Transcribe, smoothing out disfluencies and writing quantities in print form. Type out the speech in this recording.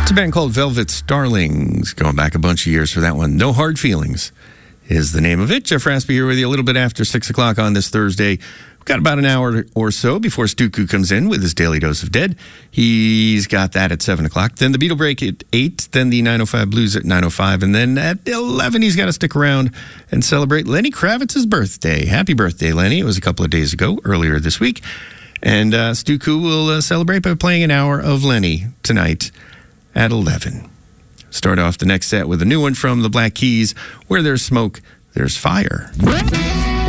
It's a band called Velvet Starlings, going back a bunch of years for that one. No Hard Feelings is the name of it. Jeff Raspy here with you a little bit after 6 o'clock on this Thursday. We've got about an hour or so before Stuku comes in with his Daily Dose of Dead. He's got that at 7 o'clock. Then the Beatle Break at 8. Then the 905 Blues at 905. And then at 11, he's got to stick around and celebrate Lenny Kravitz's birthday. Happy birthday, Lenny. It was a couple of days ago, earlier this week. And Stuku will celebrate by playing an hour of Lenny tonight at 11. Start off the next set with a new one from the Black Keys. Where there's smoke, there's fire.